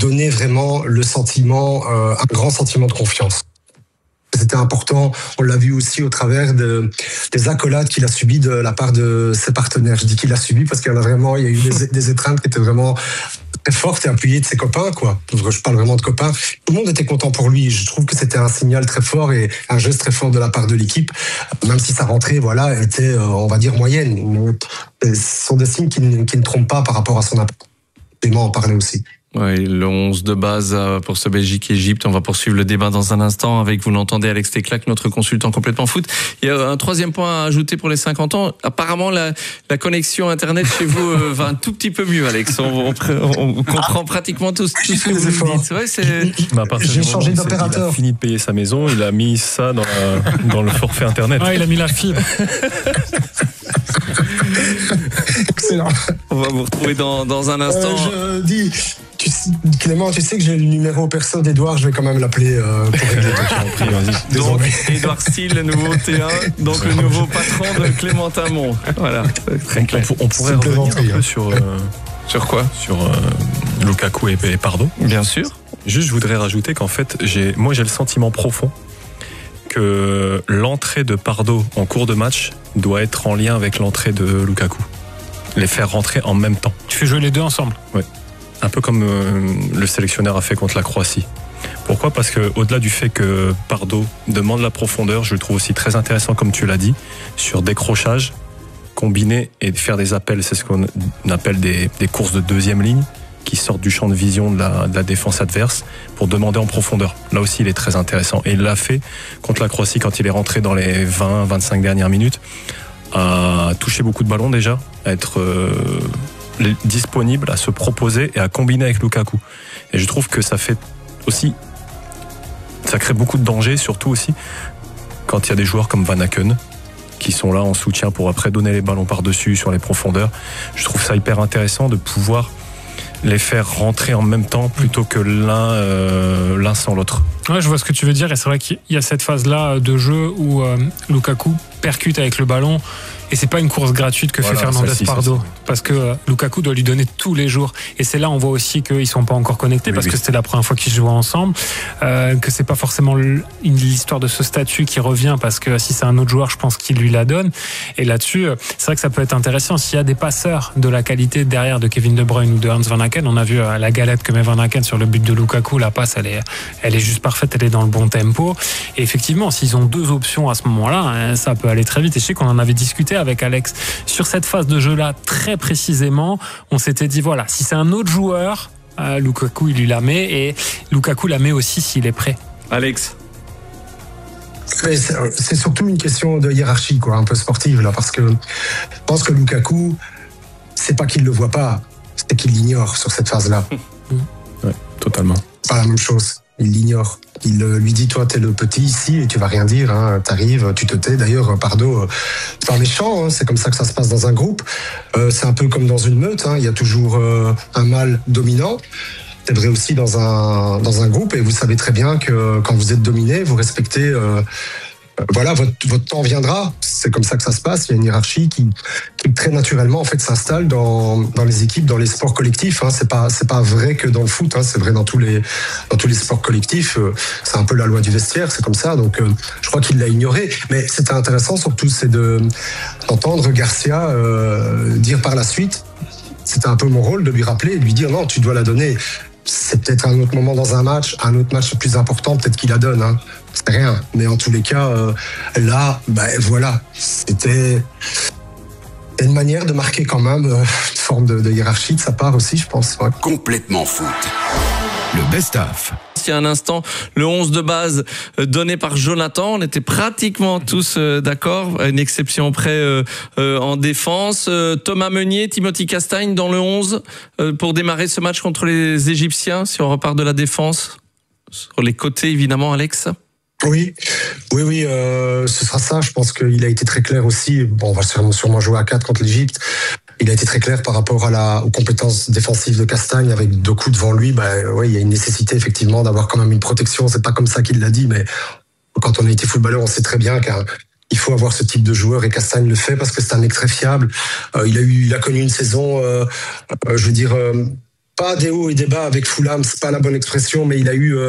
donner vraiment le sentiment, un grand sentiment de confiance. C'était important, on l'a vu aussi au travers des accolades qu'il a subies de la part de ses partenaires. Je dis qu'il a subi parce qu'il y a eu des étreintes qui étaient vraiment très fortes et appuyées de ses copains, quoi. Je parle vraiment de copains. Tout le monde était content pour lui. Je trouve que c'était un signal très fort et un geste très fort de la part de l'équipe, même si sa rentrée, était, on va dire, moyenne. Ce sont des signes qui ne trompent pas par rapport à son impact. Et moi, en parlais aussi. Oui, le 11 de base pour ce Belgique-Égypte. On va poursuivre le débat dans un instant avec, vous l'entendez, Alex Teclac, notre consultant complètement foot. Il y a un troisième point à ajouter pour les 50 ans. Apparemment, la connexion Internet chez vous va un tout petit peu mieux, Alex. On comprend pratiquement tout ce que vous dites. Ouais, j'ai changé d'opérateur. Il a fini de payer sa maison, il a mis ça dans le forfait Internet. Ouais, il a mis la fibre. Excellent. On va vous retrouver dans un instant. Clément, tu sais que j'ai le numéro perso d'Edouard, je vais quand même l'appeler pour régler. Donc, Edouard Steele, le nouveau T1, donc le nouveau patron de Clément Amont. Voilà, très clair. On pourrait revenir un peu sur quoi ? Sur Lukaku et Pardo. Bien sûr. Juste, je voudrais rajouter qu'en fait, j'ai le sentiment profond que l'entrée de Pardo en cours de match doit être en lien avec l'entrée de Lukaku. Les faire rentrer en même temps. Tu fais jouer les deux ensemble ? Oui. Un peu comme le sélectionneur a fait contre la Croatie. Pourquoi ? Parce que au-delà du fait que Pardo demande la profondeur, je le trouve aussi très intéressant, comme tu l'as dit, sur décrochage, combiner et faire des appels, c'est ce qu'on appelle des courses de deuxième ligne, qui sortent du champ de vision de la défense adverse pour demander en profondeur. Là aussi, il est très intéressant. Et il l'a fait contre la Croatie quand il est rentré dans les 20-25 dernières minutes, à toucher beaucoup de ballons déjà, à être disponible, à se proposer et à combiner avec Lukaku. Et je trouve que ça fait aussi, ça crée beaucoup de danger, surtout aussi quand il y a des joueurs comme Van Aken qui sont là en soutien pour après donner les ballons par-dessus sur les profondeurs. Je trouve ça hyper intéressant de pouvoir les faire rentrer en même temps plutôt que l'un sans l'autre. Ouais, je vois ce que tu veux dire, et c'est vrai qu'il y a cette phase-là de jeu où Lukaku percute avec le ballon, et c'est pas une course gratuite que fait Fernandez Pardo, parce que Lukaku doit lui donner tous les jours, et c'est là on voit aussi qu'ils sont pas encore connectés, parce que c'était la première fois qu'ils jouaient ensemble, que c'est pas forcément l'histoire de ce statut qui revient, parce que si c'est un autre joueur, je pense qu'il lui la donne, et là-dessus c'est vrai que ça peut être intéressant s'il y a des passeurs de la qualité derrière de Kevin De Bruyne ou de Hans Van Aken. On a vu la galette que met Van Aken sur le but de Lukaku, la passe elle est juste parfaite, elle est dans le bon tempo, et effectivement s'ils ont deux options à ce moment-là, ça peut aller très vite. Et je sais qu'on en avait discuté avec Alex sur cette phase de jeu-là très précisément. On s'était dit voilà, si c'est un autre joueur, Lukaku il lui la met, et Lukaku la met aussi s'il est prêt. Alex, c'est surtout une question de hiérarchie, quoi, un peu sportive là, parce que je pense que Lukaku, c'est pas qu'il le voit pas, c'est qu'il l'ignore sur cette phase-là. Ouais, totalement. Pas la même chose. Il l'ignore. Il lui dit, toi, t'es le petit ici et tu vas rien dire. Hein. T'arrives, tu te tais. D'ailleurs, Pardo, c'est pas méchant. Hein. C'est comme ça que ça se passe dans un groupe. C'est un peu comme dans une meute. Hein. Il y a toujours un mâle dominant. C'est vrai aussi dans un groupe. Et vous savez très bien que quand vous êtes dominé, vous respectez. Voilà, votre temps viendra. C'est comme ça que ça se passe. Il y a une hiérarchie qui très naturellement en fait s'installe dans les équipes, dans les sports collectifs. Hein. C'est pas vrai que dans le foot. Hein. C'est vrai dans tous les sports collectifs. C'est un peu la loi du vestiaire. C'est comme ça. Donc je crois qu'il l'a ignoré. Mais c'était intéressant surtout, c'est d'entendre Garcia dire par la suite. C'était un peu mon rôle de lui rappeler et de lui dire non, tu dois la donner. C'est peut-être un autre moment dans un match plus important, peut-être qu'il la donne. Hein. C'est rien. Mais en tous les cas, là, voilà. C'était une manière de marquer quand même une forme de hiérarchie de sa part aussi, je pense. Ouais. Complètement foot. Le best-of. Il y a un instant, le 11 de base donné par Jonathan, on était pratiquement tous d'accord, une exception près en défense. Thomas Meunier, Timothy Castagne dans le 11 pour démarrer ce match contre les Égyptiens, si on repart de la défense. Sur les côtés, évidemment, Alex. Oui, ce sera ça. Je pense qu'il a été très clair aussi. Bon, on va sûrement jouer à 4 contre l'Égypte. Il a été très clair par rapport aux compétences défensives de Castagne, avec 2 coups devant lui. Il y a une nécessité effectivement d'avoir quand même une protection. C'est pas comme ça qu'il l'a dit, mais quand on a été footballeur, on sait très bien qu'il faut avoir ce type de joueur, et Castagne le fait parce que c'est un mec très fiable. Il a connu une saison, pas des hauts et des bas avec Fulham, c'est pas la bonne expression, mais il a eu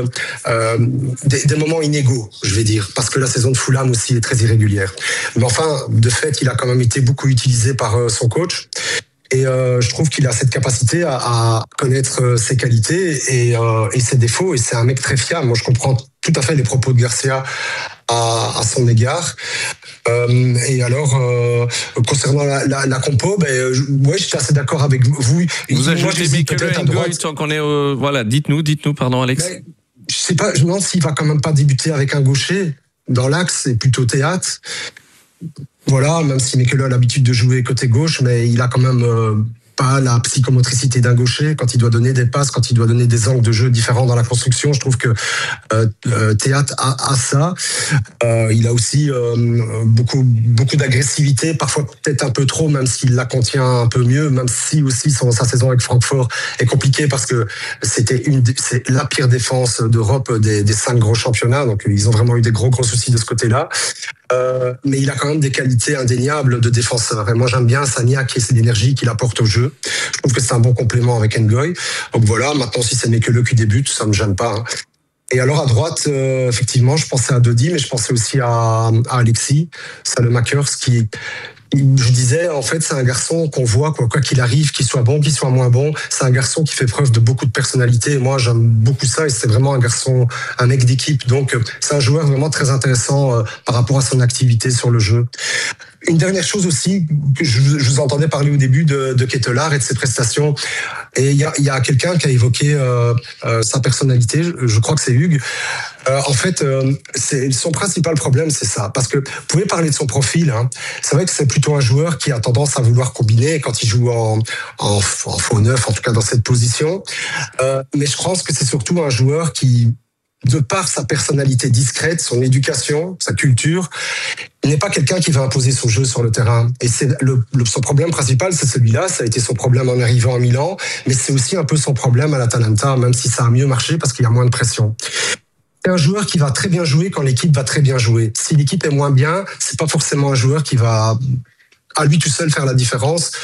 des moments inégaux, je vais dire, parce que la saison de Fulham aussi est très irrégulière. Mais enfin, de fait, il a quand même été beaucoup utilisé par son coach. Et je trouve qu'il a cette capacité à connaître ses qualités et ses défauts. Et c'est un mec très fiable. Moi, je comprends tout à fait les propos de Garcia à son égard. Et alors, concernant la compo, ouais, je suis assez d'accord avec vous. Vous ajoutez Mekele Ngoy tant qu'on est voilà, dites-nous, pardon, Alex. Mais, je sais pas, je me demande s'il va quand même pas débuter avec un gaucher dans l'axe, c'est plutôt Théâtre. Voilà, même si Mekele a l'habitude de jouer côté gauche, mais il a quand même pas la psychomotricité d'un gaucher quand il doit donner des passes, quand il doit donner des angles de jeu différents dans la construction. Je trouve que Théâtre a ça. Il a aussi beaucoup d'agressivité, parfois peut-être un peu trop, même s'il la contient un peu mieux, même si aussi sa saison avec Francfort est compliquée parce que c'est la pire défense d'Europe des 5 gros championnats. Donc ils ont vraiment eu des gros soucis de ce côté-là. Mais il a quand même des qualités indéniables de défenseur. Et moi, j'aime bien Sagnac et c'est l'énergie qu'il apporte au jeu. Je trouve que c'est un bon complément avec Ngoy. Donc voilà, maintenant, si c'est Mekele qui débute, ça me gêne pas. Hein. Et alors, à droite, effectivement, je pensais à Dodi, mais je pensais aussi à Alexis Salemakers qui... Je disais, en fait, c'est un garçon qu'on voit, quoi qu'il arrive, qu'il soit bon, qu'il soit moins bon. C'est un garçon qui fait preuve de beaucoup de personnalité. Et moi, j'aime beaucoup ça. Et c'est vraiment un mec d'équipe. Donc, c'est un joueur vraiment très intéressant par rapport à son activité sur le jeu. Une dernière chose aussi, que je vous entendais parler au début de Ketelaar et de ses prestations. Et il y a quelqu'un qui a évoqué sa personnalité. Je crois que c'est Hugues. En fait, son principal problème, c'est ça. Parce que vous pouvez parler de son profil. Hein. C'est vrai que c'est plutôt un joueur qui a tendance à vouloir combiner quand il joue en faux neuf, en tout cas dans cette position. Mais je pense que c'est surtout un joueur qui, de par sa personnalité discrète, son éducation, sa culture, il n'est pas quelqu'un qui va imposer son jeu sur le terrain. Et c'est son problème principal, c'est celui-là. Ça a été son problème en arrivant à Milan, mais c'est aussi un peu son problème à l'Atalanta, même si ça a mieux marché parce qu'il y a moins de pression. C'est un joueur qui va très bien jouer quand l'équipe va très bien jouer. Si l'équipe est moins bien, c'est pas forcément un joueur qui va à lui tout seul faire la différence.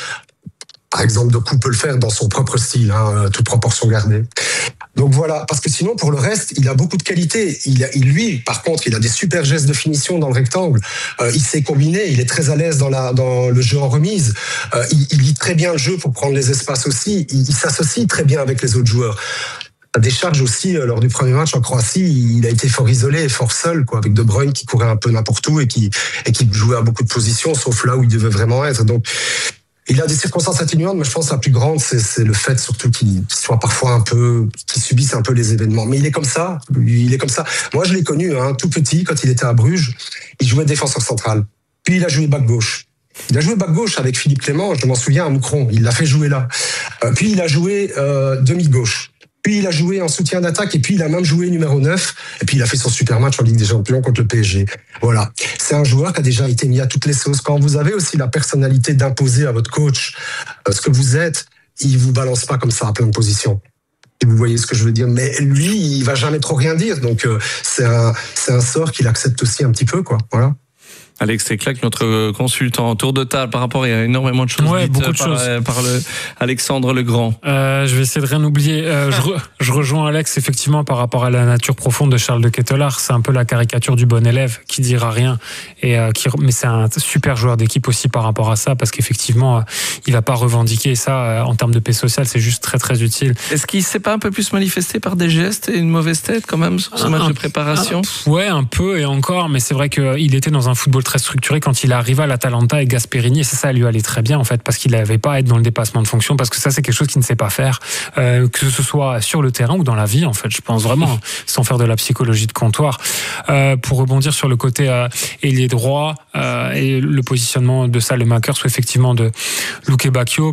Par exemple, Doku peut le faire dans son propre style, hein, toute proportion gardée. Donc voilà, parce que sinon, pour le reste, il a beaucoup de qualités. Lui, par contre, il a des super gestes de finition dans le rectangle. Il sait combiner, il est très à l'aise dans le jeu en remise. Il lit très bien le jeu pour prendre les espaces aussi. Il s'associe très bien avec les autres joueurs. À des charges aussi, lors du premier match en Croatie, il a été fort isolé et fort seul, quoi, avec De Bruyne qui courait un peu n'importe où et qui jouait à beaucoup de positions, sauf là où il devait vraiment être. Donc, il a des circonstances atténuantes, mais je pense que la plus grande, c'est le fait surtout qu'il soit parfois qu'il subisse un peu les événements. Mais il est comme ça. Moi, je l'ai connu, hein, tout petit, quand il était à Bruges, il jouait défenseur central. Puis il a joué back gauche. Il a joué back gauche avec Philippe Clément, je m'en souviens, à Moucron. Il l'a fait jouer là. Puis il a joué demi-gauche. Puis il a joué en soutien d'attaque et puis il a même joué numéro 9 et puis il a fait son super match en Ligue des Champions contre le PSG. Voilà. C'est un joueur qui a déjà été mis à toutes les sauces. Quand vous avez aussi la personnalité d'imposer à votre coach ce que vous êtes, il vous balance pas comme ça à plein de positions. Si vous voyez ce que je veux dire. Mais lui, il va jamais trop rien dire. Donc c'est un sort qu'il accepte aussi un petit peu, quoi. Voilà. Alex Teclac, notre consultant, tour de table par rapport, il y a énormément de choses par Alexandre Legrand. Je vais essayer de rien oublier. Je rejoins Alex effectivement par rapport à la nature profonde de Charles de Ketelaar. C'est un peu la caricature du bon élève qui dira rien mais c'est un super joueur d'équipe aussi par rapport à ça parce qu'effectivement il va pas revendiquer ça en termes de paix sociale. C'est juste très très utile. Est-ce qu'il s'est pas un peu plus manifesté par des gestes et une mauvaise tête quand même sur ce match de préparation? Ouais, un peu et encore, mais c'est vrai qu'il était dans un football très structuré quand il arriva à l'Atalanta avec Gasperini et c'est ça lui allait très bien en fait parce qu'il n'avait pas à être dans le dépassement de fonction parce que ça c'est quelque chose qu'il ne sait pas faire que ce soit sur le terrain ou dans la vie en fait je pense vraiment sans faire de la psychologie de comptoir pour rebondir sur le côté ailier droit et le positionnement de Salemakers ou effectivement de Luke Bacchio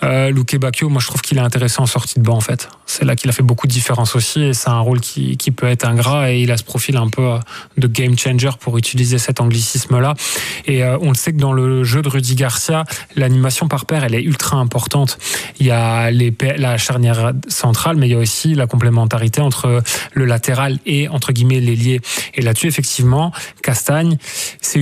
moi je trouve qu'il est intéressant en sortie de banc en fait c'est là qu'il a fait beaucoup de différence aussi et c'est un rôle qui peut être ingrat et il a ce profil un peu de game changer pour utiliser cet anglicisme là. Et on le sait que dans le jeu de Rudy Garcia, l'animation par paire, elle est ultra importante. Il y a la charnière centrale, mais il y a aussi la complémentarité entre le latéral et, entre guillemets, l'ailier. Et là-dessus, effectivement, Castagne, c'est utile de l'avoir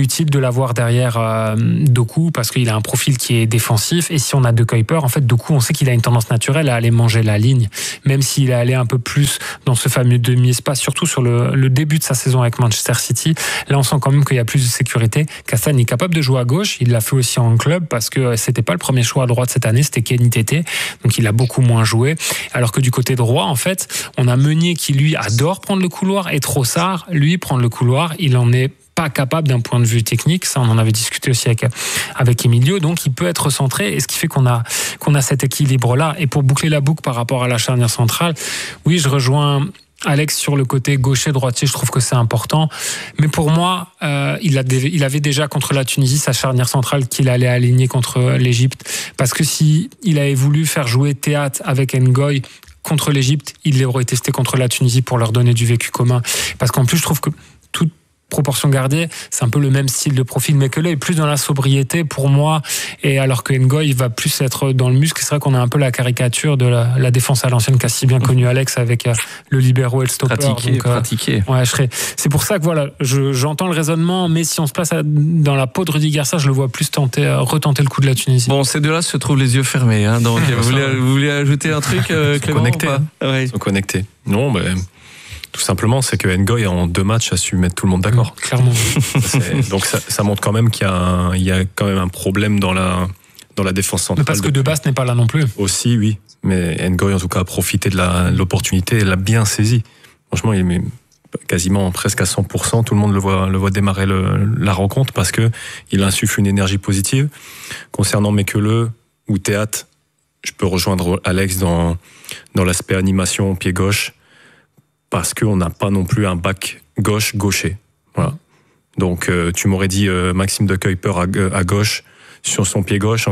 d'avoir derrière Doku parce qu'il a un profil qui est défensif. Et si on a De Kuyper, en fait, Doku, on sait qu'il a une tendance naturelle à aller manger la ligne, même s'il est allé un peu plus dans ce fameux demi-espace, surtout sur le début de sa saison avec Manchester City. Là, on sent quand même qu'il y a plus de sécurité. Castagne est capable de jouer à gauche. Il l'a fait aussi en club parce que c'était pas le premier choix à droite cette année, c'était Kenny Tété. Donc, il a beaucoup moins joué. Alors que du côté droit, en fait, on a Meunier qui, lui, adore prendre le couloir et Trossard, lui, prendre le couloir, il en est pas capable d'un point de vue technique. Ça, on en avait discuté aussi avec Emilio. Donc, il peut être centré. Et ce qui fait qu'on a cet équilibre-là. Et pour boucler la boucle par rapport à la charnière centrale, oui, je rejoins Alex sur le côté gaucher-droitier. Je trouve que c'est important. Mais pour moi, il avait déjà contre la Tunisie sa charnière centrale qu'il allait aligner contre l'Égypte. Parce que si il avait voulu faire jouer Théâtre avec Ngoy contre l'Égypte, il l'aurait testé contre la Tunisie pour leur donner du vécu commun. Parce qu'en plus, je trouve que toute proportion gardée, c'est un peu le même style de profil, mais que là, il est plus dans la sobriété pour moi, et alors que Ngoy va plus être dans le muscle. C'est vrai qu'on a un peu la caricature de la défense à l'ancienne qu'a si bien connu Alex avec le libéro et le stopper. Pratiqué. Ouais, c'est pour ça que voilà, j'entends le raisonnement, mais si on se place dans la peau de Rudy Garcia, je le vois plus retenter le coup de la Tunisie. Bon, ces deux-là se trouvent les yeux fermés, hein, donc vous voulez ajouter un truc, Clément? Ils sont connectés. Non, mais tout simplement, c'est que Ngoy en 2 matchs a su mettre tout le monde d'accord. Clairement. Donc ça montre quand même qu'il y a quand même un problème dans la défense centrale. Mais parce que Debasse n'est pas là non plus. Aussi, oui. Mais Ngoy, en tout cas, a profité de l'opportunité et l'a bien saisi. Franchement, il met quasiment presque à 100%. Tout le monde le voit démarrer la rencontre parce que il insuffle une énergie positive. Concernant Mekele ou Théâtre, je peux rejoindre Alex dans l'aspect animation pied gauche, parce qu'on n'a pas non plus un back gaucher. Voilà. Donc, tu m'aurais dit Maxime De Kuyper à gauche, sur son pied gauche,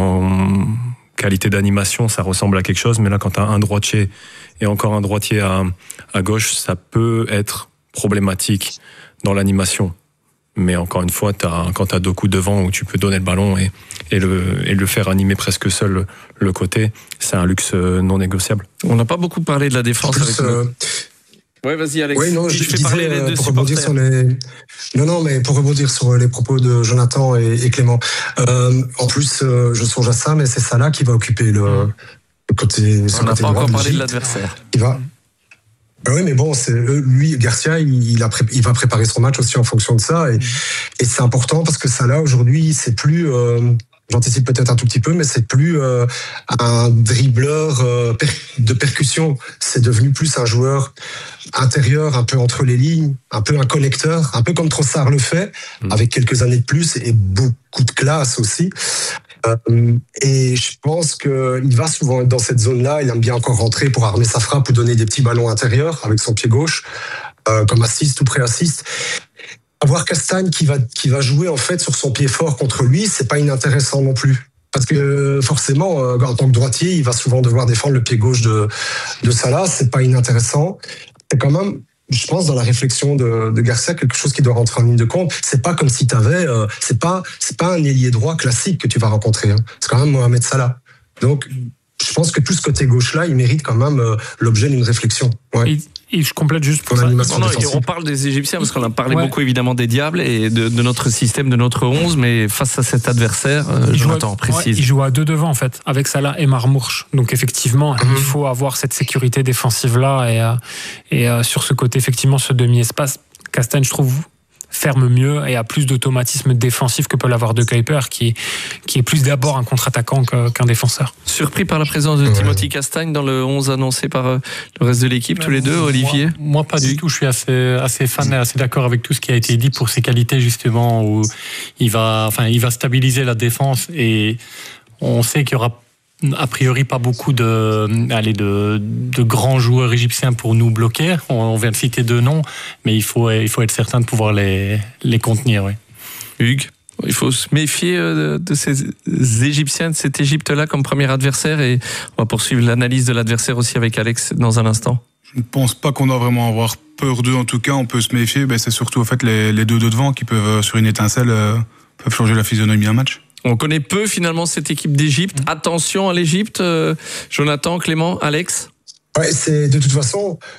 en qualité d'animation, ça ressemble à quelque chose, mais là, quand tu as un droitier et encore un droitier à gauche, ça peut être problématique dans l'animation. Mais encore une fois, quand tu as Doku devant où tu peux donner le ballon et le faire animer presque seul le côté, c'est un luxe non négociable. On n'a pas beaucoup parlé de la défense avec Ouais, vas-y, Alex. Oui, non, je fais parler les deux pour rebondir sur mais pour rebondir sur les propos de Jonathan et Clément. En plus, je songe à ça, mais c'est Salah qui va occuper le côté. On n'a pas encore parlé de l'adversaire. Il va. Oui, mais bon, lui, Garcia, il va préparer son match aussi en fonction de ça, et c'est important parce que Salah aujourd'hui, c'est plus. J'anticipe peut-être un tout petit peu, mais c'est plus un dribbleur de percussion. C'est devenu plus un joueur intérieur, un peu entre les lignes, un peu un connecteur, un peu comme Trossard le fait, avec quelques années de plus et beaucoup de classe aussi. Et je pense qu'il va souvent être dans cette zone-là. Il aime bien encore rentrer pour armer sa frappe ou donner des petits ballons intérieurs avec son pied gauche, comme assist ou pré-assist. Avoir Castagne qui va jouer en fait sur son pied fort contre lui, c'est pas inintéressant non plus. Parce que forcément, en tant que droitier, il va souvent devoir défendre le pied gauche de Salah. C'est pas inintéressant. C'est quand même, je pense, dans la réflexion de Garcia, quelque chose qui doit rentrer en ligne de compte. C'est pas comme si t'avais, c'est pas un ailier droit classique que tu vas rencontrer. Hein. C'est quand même Mohamed Salah. Donc, je pense que tout ce côté gauche-là, il mérite quand même l'objet d'une réflexion. Ouais. Et je complète juste pour ça. On parle des Égyptiens parce qu'on a parlé beaucoup évidemment des Diables et de notre système, de notre 11, mais face à cet adversaire, Jonathan précise. Il joue à 2 devant en fait, avec Salah et Marmourch. Donc effectivement, il faut avoir cette sécurité défensive là et sur ce côté effectivement ce demi-espace, Castagne je trouve ferme mieux et a plus d'automatisme défensif que peut l'avoir De Kuyper qui est plus d'abord un contre-attaquant qu'un défenseur. Surpris par la présence de Timothy Castagne dans le 11 annoncé par le reste de l'équipe, tous les deux, Olivier? Moi pas du tout, je suis assez fan et assez d'accord avec tout ce qui a été dit pour ses qualités justement, où il va stabiliser la défense et on sait qu'il y aura a priori pas beaucoup de grands joueurs égyptiens pour nous bloquer. On vient de citer 2 noms, mais il faut être certain de pouvoir les contenir. Oui. Hugues, il faut se méfier de ces Égyptiens, de cette Égypte-là comme premier adversaire, et on va poursuivre l'analyse de l'adversaire aussi avec Alex dans un instant. Je ne pense pas qu'on doit vraiment avoir peur d'eux. En tout cas, on peut se méfier. C'est surtout en fait les 2 de devant qui peuvent, sur une étincelle, peuvent changer la physionomie d'un match. On connaît peu finalement cette équipe d'Égypte. Attention à l'Égypte, Jonathan, Clément, Alex. Ouais, c'est de toute façon,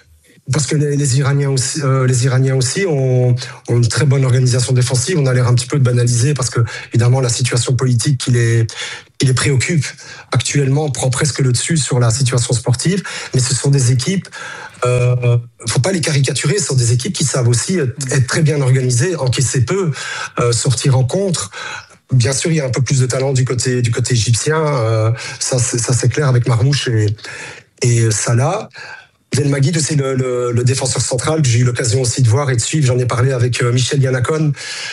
parce que les Iraniens aussi ont une très bonne organisation défensive. On a l'air un petit peu de banaliser parce que évidemment la situation politique qui les préoccupe actuellement prend presque le dessus sur la situation sportive. Mais ce sont des équipes, faut pas les caricaturer. Ce sont des équipes qui savent aussi être très bien organisées, encaisser peu, sortir en contre. Bien sûr, il y a un peu plus de talent du côté égyptien. Ça c'est clair avec Marmouche et Salah. Belmagui, c'est le défenseur central que j'ai eu l'occasion aussi de voir et de suivre. J'en ai parlé avec Michel Yanakon,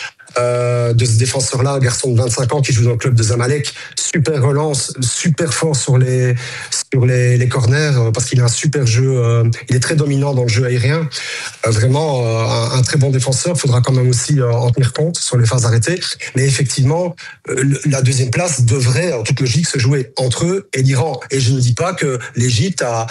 de ce défenseur-là, un garçon de 25 ans qui joue dans le club de Zamalek. Super relance, super fort sur les corners, parce qu'il a un super jeu. Il est très dominant dans le jeu aérien. Vraiment un très bon défenseur. Il faudra quand même aussi en tenir compte sur les phases arrêtées. Mais effectivement, la deuxième place devrait, en toute logique, se jouer entre eux et l'Iran. Et je ne dis pas que l'Égypte a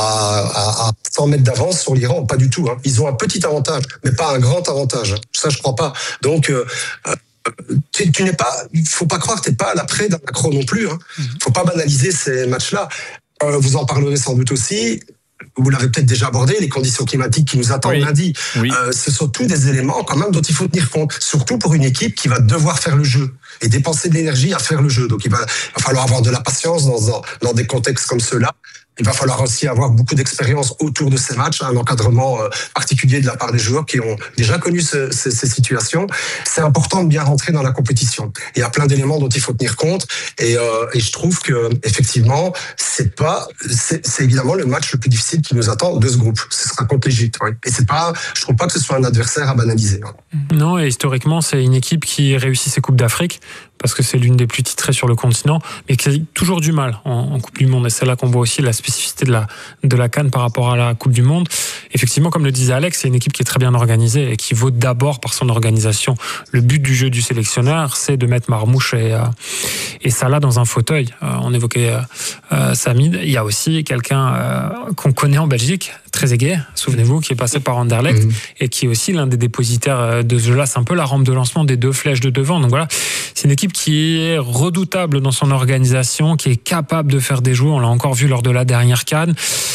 100 mètres d'avance sur l'Iran. Pas du tout. Hein. Ils ont un petit avantage, mais pas un grand avantage. Ça, je crois pas. Donc, tu n'es pas, faut pas croire que t'es pas à l'après d'un accro non plus. Hein. Faut pas banaliser ces matchs-là. Vous en parlerez sans doute aussi. Vous l'avez peut-être déjà abordé, les conditions climatiques qui nous attendent lundi. Oui. Ce sont tous des éléments quand même dont il faut tenir compte, surtout pour une équipe qui va devoir faire le jeu et dépenser de l'énergie à faire le jeu. Donc il va falloir avoir de la patience dans des contextes comme ceux-là. Il va falloir aussi avoir beaucoup d'expérience autour de ces matchs, un encadrement particulier de la part des joueurs qui ont déjà connu ces situations. C'est important de bien rentrer dans la compétition. Il y a plein d'éléments dont il faut tenir compte et je trouve que effectivement c'est évidemment le match le plus difficile qui nous attend de ce groupe. Ce sera contre l'Égypte. Oui. Et je trouve pas que ce soit un adversaire à banaliser. Non, et historiquement c'est une équipe qui réussit ses coupes d'Afrique parce que c'est l'une des plus titrées sur le continent, mais qui a toujours du mal en Coupe du Monde. Et c'est là qu'on voit aussi la spécificité de la CAN par rapport à la Coupe du Monde. Effectivement, comme le disait Alex, c'est une équipe qui est très bien organisée et qui vaut d'abord par son organisation. Le but du jeu du sélectionneur, c'est de mettre Marmouche et Salah dans un fauteuil. On évoquait Samid. Il y a aussi quelqu'un qu'on connaît en Belgique, très aigué, souvenez-vous, qui est passé par Anderlecht et qui est aussi l'un des dépositaires de ce jeu-là. C'est un peu la rampe de lancement des deux flèches de devant. Donc voilà, c'est une équipe qui est redoutable dans son organisation, qui est capable de faire des jeux. On l'a encore vu lors de la dernière CAN.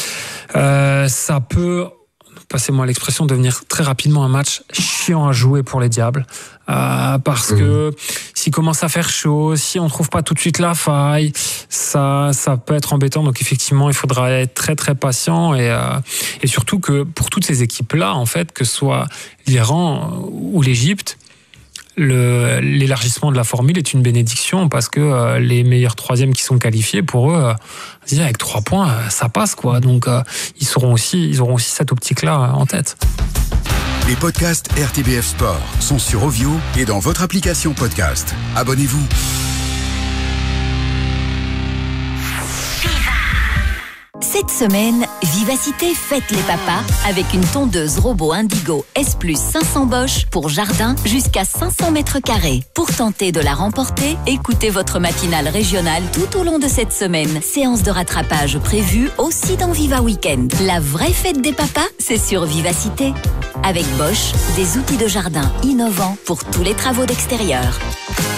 Ça peut, passez-moi l'expression, devenir très rapidement un match chiant à jouer pour les Diables. Parce que s'il commence à faire chaud, si on trouve pas tout de suite la faille, ça peut être embêtant. Donc effectivement, il faudra être très très patient et surtout que pour toutes ces équipes-là, en fait, que ce soit l'Iran ou l'Égypte, l'élargissement de la formule est une bénédiction parce que les meilleurs troisièmes qui sont qualifiés, pour eux, avec 3 points, ça passe quoi. Donc ils auront aussi cette optique-là en tête. Les podcasts RTBF Sport sont sur Ovio et dans votre application podcast. Abonnez-vous. Cette semaine, Vivacité fête les papas avec une tondeuse robot Indigo S+ 500 Bosch pour jardin jusqu'à 500 mètres carrés. Pour tenter de la remporter, écoutez votre matinale régionale tout au long de cette semaine. Séance de rattrapage prévue aussi dans Viva Weekend. La vraie fête des papas, c'est sur Vivacité. Avec Bosch, des outils de jardin innovants pour tous les travaux d'extérieur.